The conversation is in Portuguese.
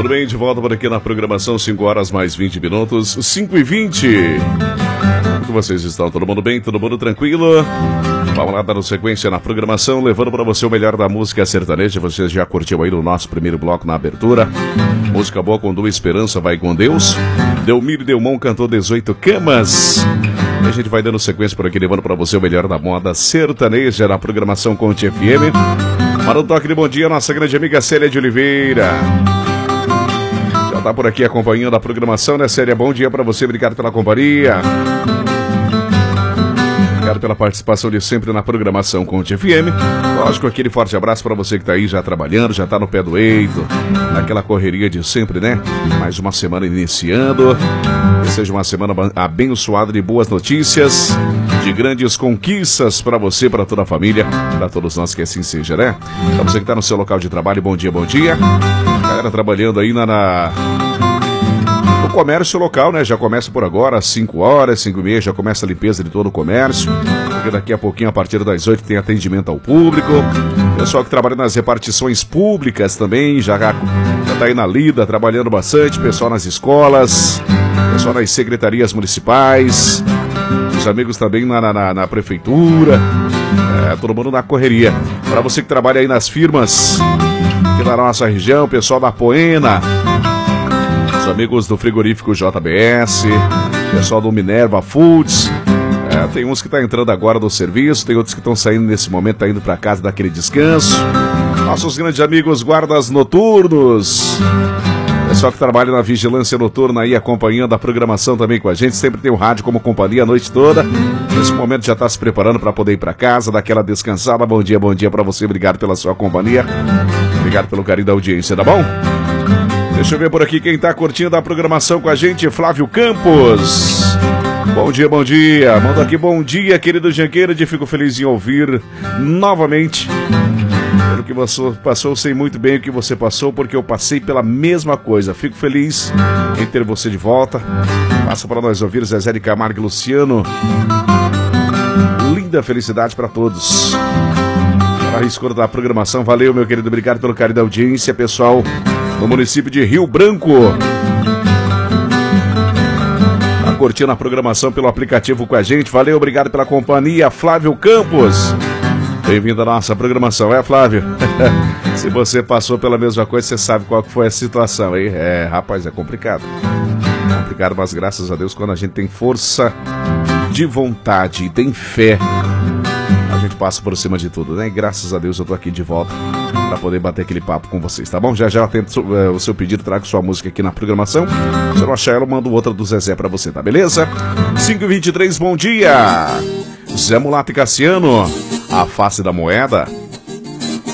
Muito bem, de volta por aqui na programação, 5 horas mais 20 minutos, 5h20. Como vocês estão? Todo mundo bem? Todo mundo tranquilo? Vamos lá, dando sequência na programação, levando para você o melhor da música sertaneja. Você já curtiu aí no nosso primeiro bloco na abertura. Música boa com Dua Esperança, Vai com Deus. Delmiro Delmon cantou 18 Camas. E a gente vai dando sequência por aqui, levando para você o melhor da moda sertaneja na programação Conte FM. Para um toque de bom dia, nossa grande amiga Célia de Oliveira. Já tá por aqui acompanhando a programação, né, Célia? Bom dia para você, obrigado pela companhia. Obrigado pela participação de sempre na programação Conte FM. Lógico, aquele forte abraço para você que tá aí já trabalhando, já tá no pé do eito, naquela correria de sempre, né? Mais uma semana iniciando. Que seja uma semana abençoada de boas notícias, de grandes conquistas para você, para toda a família, para todos nós, que assim seja, né? Para você que tá no seu local de trabalho, bom dia, bom dia. Galera trabalhando aí no comércio local, né? Já começa por agora, às 5 horas, 5h30, já começa a limpeza de todo o comércio. Porque daqui a pouquinho, a partir das 8, tem atendimento ao público. Pessoal que trabalha nas repartições públicas também, já tá aí na lida, trabalhando bastante. Pessoal nas escolas, pessoal nas secretarias municipais, os amigos também na prefeitura. Todo mundo na correria. Para você que trabalha aí nas firmas aqui na nossa região, pessoal da Poena, os amigos do frigorífico JBS, pessoal do Minerva Foods. Tem uns que estão entrando agora do serviço, tem outros que estão saindo nesse momento, tá indo para casa daquele descanso. Nossos grandes amigos guardas noturnos, pessoal que trabalha na vigilância noturna aí, acompanhando a programação também com a gente. Sempre tem o rádio como companhia a noite toda. Nesse momento já está se preparando para poder ir para casa, dar aquela descansada. Bom dia para você, obrigado pela sua companhia, obrigado pelo carinho da audiência, tá bom? Deixa eu ver por aqui quem tá curtindo a programação com a gente. Flávio Campos. Bom dia, bom dia. Manda aqui bom dia, querido Janqueira. Fico feliz em ouvir novamente. Pelo que você passou, sei muito bem o que você passou, porque eu passei pela mesma coisa. Fico feliz em ter você de volta. Passa para nós ouvir Zezé de Camargo e Luciano. Linda felicidade para todos. Para a escolha da programação, valeu, meu querido. Obrigado pelo carinho da audiência, pessoal no município de Rio Branco. Tá curtindo a programação pelo aplicativo com a gente. Valeu, obrigado pela companhia, Flávio Campos. Bem-vindo à nossa programação, Flávio? Se você passou pela mesma coisa, você sabe qual foi a situação, hein? Rapaz, é complicado. Complicado, mas graças a Deus, quando a gente tem força de vontade e tem fé, a gente passa por cima de tudo, né? E graças a Deus eu tô aqui de volta para poder bater aquele papo com vocês, tá bom? Já atendo o seu pedido, trago sua música aqui na programação. Se eu não achar ela, eu mando outra do Zezé para você, tá beleza? 5h23, bom dia! Zé Mulato e Cassiano, a face da moeda.